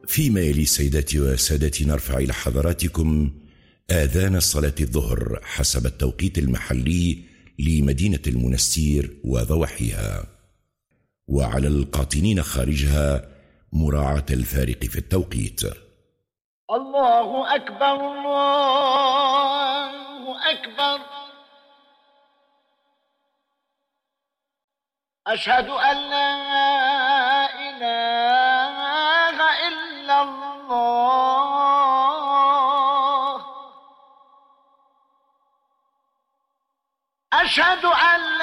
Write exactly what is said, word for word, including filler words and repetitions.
فيما يلي سيداتي وسادتي نرفع إلى حضراتكم آذان صلاة الظهر حسب التوقيت المحلي لمدينة المنستير وضواحيها، وعلى القاطنين خارجها مراعاة الفارق في التوقيت. الله أكبر الله أكبر، أشهد أن لا إله إلا الله، أشهد أن